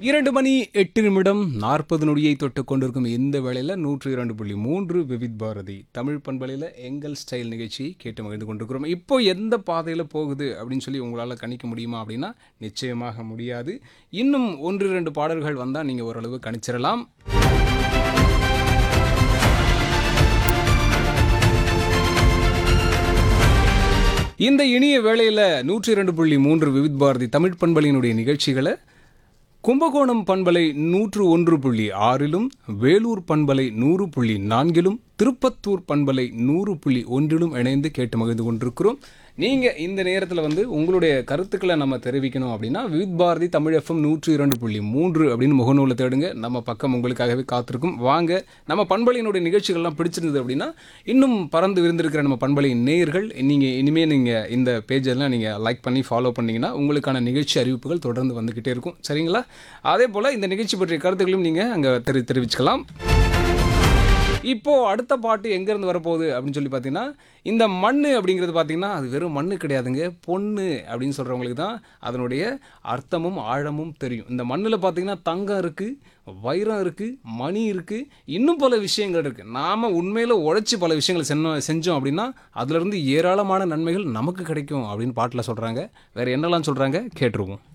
2 மணி 8 நிமிடம் 40 நொடியை தொட்டுக் கொண்டிருக்கும் இந்த வேளையில் 102.3 விவித் பாரதி தமிழ் பண்பலையில் எங்கள் ஸ்டைல் நிகழ்ச்சியை கேட்டு மகிழ்ந்து கொண்டிருக்கிறோம். இப்போ எந்த பாதையில் போகுது அப்படின்னு சொல்லி உங்களால் கணிக்க முடியுமா அப்படின்னா நிச்சயமாக முடியாது. இன்னும் 1-2 பாடல்கள் வந்தால் நீங்கள் ஓரளவு கணிச்சிடலாம். இந்த இனிய வேளையில் 102.3 விவித் பாரதி தமிழ் பண்பலையினுடைய நிகழ்ச்சிகளை கும்பகோணம் பண்பலை 101.6லும் வேலூர் பண்பலை 100.4லும் திருப்பத்தூர் பண்பலை 100.1லும் இணைந்து கேட்டு மகிழ்ந்து கொண்டிருக்கிறோம். நீங்கள் இந்த நேரத்தில் உங்களுடைய கருத்துக்களை நம்ம தெரிவிக்கணும் அப்படின்னா விவித் பாரதி தமிழ் FM 102.3 அப்படின்னு முகநூலில் தேடுங்க. நம்ம பக்கம் உங்களுக்காகவே காத்திருக்கும். வாங்க, நம்ம பண்பலையினுடைய நிகழ்ச்சிகள்லாம் பிடிச்சிருந்தது அப்படின்னா இன்னும் பறந்து விருந்திருக்கிற நம்ம பண்பலையின் நேயர்கள் இனிமேல் நீங்கள் இந்த பேஜெல்லாம் நீங்கள் லைக் பண்ணி ஃபாலோ பண்ணிங்கன்னா உங்களுக்கான நிகழ்ச்சி அறிவிப்புகள் தொடர்ந்து வந்துக்கிட்டே இருக்கும். சரிங்களா? அதே போல் இந்த நிகழ்ச்சி பற்றிய கருத்துக்களையும் நீங்கள் அங்கே தெரிவிச்சுக்கலாம். இப்போது அடுத்த பாட்டு எங்கேருந்து வரப்போகுது அப்படின்னு சொல்லி பார்த்தீங்கன்னா, இந்த மண் அப்படிங்கிறது பார்த்திங்கன்னா அது வெறும் மண் கிடையாதுங்க, பொண்ணு அப்படின்னு சொல்கிறவங்களுக்கு தான் அதனுடைய அர்த்தமும் ஆழமும் தெரியும். இந்த மண்ணில் பார்த்திங்கன்னா தங்கம் இருக்குது, வைரம் இருக்குது, மணி இருக்குது, இன்னும் பல விஷயங்கள் இருக்குது. நாம் உண்மையில் உழைச்சி பல விஷயங்களை செஞ்சோம் அப்படின்னா அதிலிருந்து ஏராளமான நன்மைகள் நமக்கு கிடைக்கும் அப்படின்னு பாட்டில் சொல்கிறாங்க. வேறு என்னெல்லாம் சொல்கிறாங்க கேட்டுருவோம்.